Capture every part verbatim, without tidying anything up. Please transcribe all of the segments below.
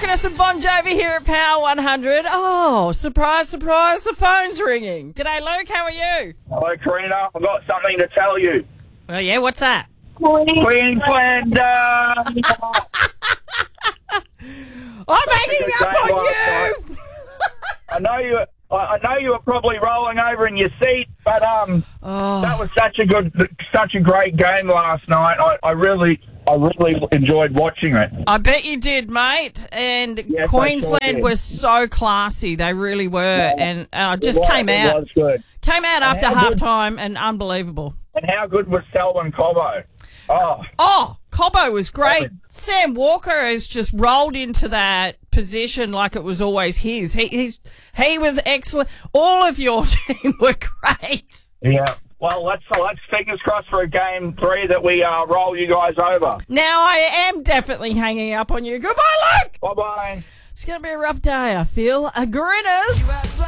Aquinas and Bon Jovi here at Power one hundred. Oh, surprise, surprise, the phone's ringing. G'day, Luke, how are you? Hello, Karina. I've got something to tell you. Oh, yeah, what's that? Queensland. Uh, I'm hanging up on you! I know you. I I know you were probably rolling over in your seat, but um, Oh. that was such a good, such a great game last night. I, I really, I really enjoyed watching it. I bet you did, mate. And Yes, I Queensland sure did. was so classy. They really were. Yeah. and uh, just It was- came it out. was good. Came out after how half good- time and unbelievable. And how good was Selwyn Cobbo? Oh, Oh, Cobbo was great. Robin. Sam Walker has just rolled into that position like it was always his. He he's, he was excellent. All of your team were great. yeah. Well, let's let's fingers crossed for a game three that we uh, roll you guys over. Now I am definitely hanging up on you. Goodbye, Luke. Bye bye. It's going to be a rough day, I feel. A grinners.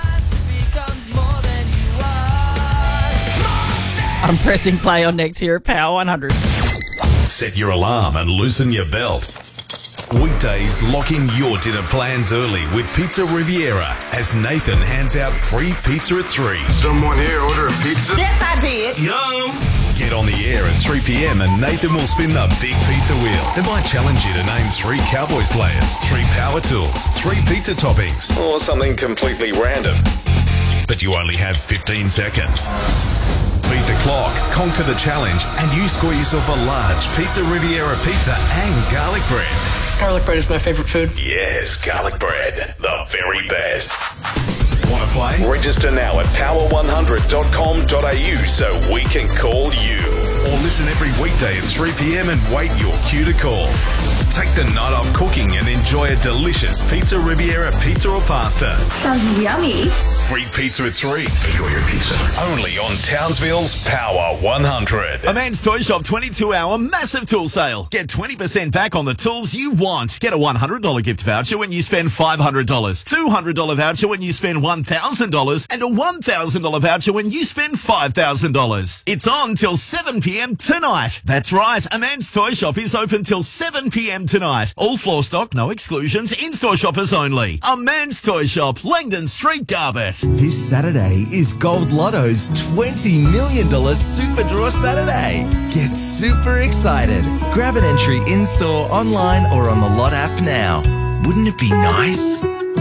I'm pressing play on next here at Power one hundred. Set your alarm and loosen your belt. Weekdays, lock in your dinner plans early with Pizza Riviera as Nathan hands out free pizza at three. Someone here order a pizza? Yes, I did. Yum! Get on the air at three p.m. and Nathan will spin the big pizza wheel. They might challenge you to name three Cowboys players, three power tools, three pizza toppings, or something completely random. But you only have fifteen seconds. Beat the clock, conquer the challenge, and you score yourself a large Pizza Riviera pizza and garlic bread. Garlic bread is my favorite food. Yes, garlic bread, the very best. Want to play? Register now at power one hundred dot com dot a u so we can call you. Or listen every weekday at three p.m. and wait your cue to call. Take the night off cooking and enjoy a delicious Pizza Riviera pizza or pasta. Sounds yummy. Free pizza at three. Enjoy your pizza. Only on Townsville's Power one hundred. A Man's Toy Shop twenty-two hour massive tool sale. Get twenty percent back on the tools you want. Get a one hundred dollars gift voucher when you spend five hundred dollars. two hundred dollars voucher when you spend one thousand dollars. And a one thousand dollars voucher when you spend five thousand dollars. It's on till seven p.m. tonight. That's right. A Man's Toy Shop is open till seven p.m. tonight. All floor stock, no exclusions, in-store shoppers only. A Man's Toy Shop, Langdon Street, Garbett. This Saturday is Gold Lotto's twenty million dollars Super Draw Saturday. Get super excited. Grab an entry in-store, online, or on the Lot app now. Wouldn't it be nice?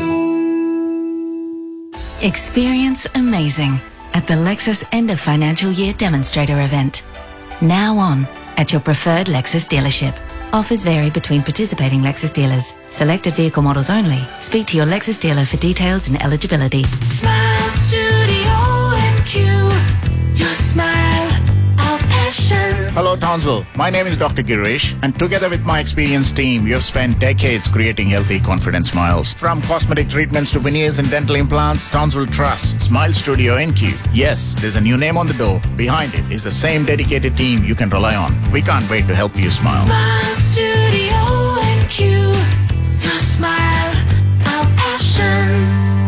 Experience amazing at the Lexus End of Financial Year Demonstrator event. Now on at your preferred Lexus dealership. Offers vary between participating Lexus dealers. Selected vehicle models only. Speak to your Lexus dealer for details and eligibility. Smile Studio and Q. Your smile, our passion. Hello Townsville, my name is Doctor Girish, and together with my experienced team, we have spent decades creating healthy, confident smiles. From cosmetic treatments to veneers and dental implants, Townsville trusts Smile Studio N Q. Yes, there's a new name on the door. Behind it is the same dedicated team you can rely on. We can't wait to help you smile. Smile Studio N Q. Your smile, our passion.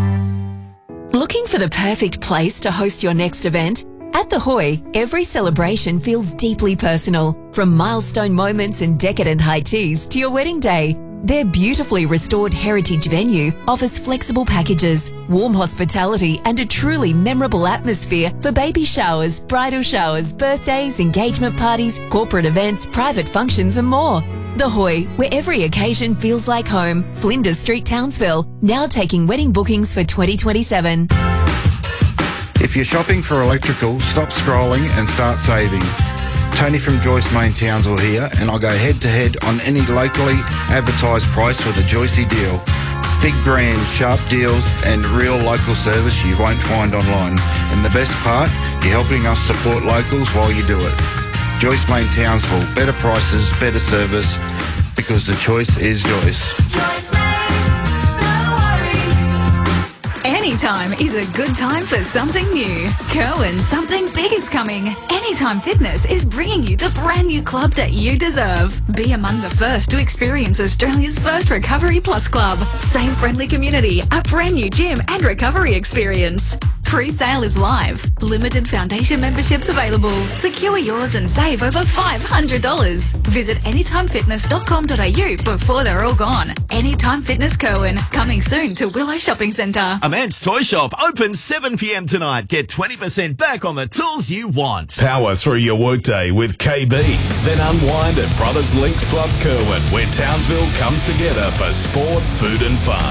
Looking for the perfect place to host your next event? At The Hoy, every celebration feels deeply personal. From milestone moments and decadent high teas to your wedding day, their beautifully restored heritage venue offers flexible packages, warm hospitality, and a truly memorable atmosphere for baby showers, bridal showers, birthdays, engagement parties, corporate events, private functions, and more. The Hoy, where every occasion feels like home. Flinders Street, Townsville, now taking wedding bookings for twenty twenty-seven. If you're shopping for electrical, stop scrolling and start saving. Tony from Joyce Main Townsville here, and I'll go head to head on any locally advertised price with a Joycey deal. Big brands, sharp deals, and real local service you won't find online. And the best part, you're helping us support locals while you do it. Joyce Main Townsville, better prices, better service, because the choice is Joyce. Joyce Main, no worries. Anytime is a good time for something new. Kerwin, something big is coming. Anytime Fitness is bringing you the brand new club that you deserve. Be among the first to experience Australia's first Recovery Plus club. Same friendly community, a brand new gym and recovery experience. Pre-sale is live. Limited foundation memberships available. Secure yours and save over five hundred dollars. Visit anytime fitness dot com dot a u before they're all gone. Anytime Fitness Cohen, coming soon to Willow Shopping Centre. Amant's Toy Shop opens seven p.m. tonight. Get twenty percent back on the tools you want. Power through your workday with K B. Then unwind at Brothers Links Club Kerwin, where Townsville comes together for sport, food and fun.